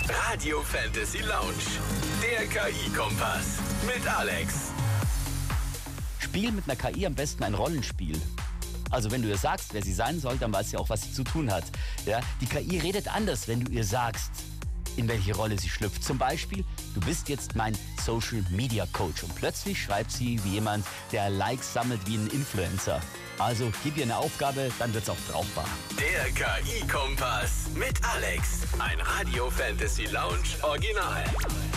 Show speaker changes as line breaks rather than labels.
Radio Fantasy Lounge, der KI-Kompass mit Alex.
Spiel mit einer KI am besten ein Rollenspiel. Also wenn du ihr sagst, wer sie sein soll, dann weiß sie auch, was sie zu tun hat. Ja? Die KI redet anders, wenn du ihr sagst, in welche Rolle sie schlüpft. Zum Beispiel, du bist jetzt mein Social Media Coach und plötzlich schreibt sie wie jemand, der Likes sammelt wie ein Influencer. Also gib ihr eine Aufgabe, dann wird's auch brauchbar.
Der KI-Kompass mit Alex. Ein Radio Fantasy Lounge Original.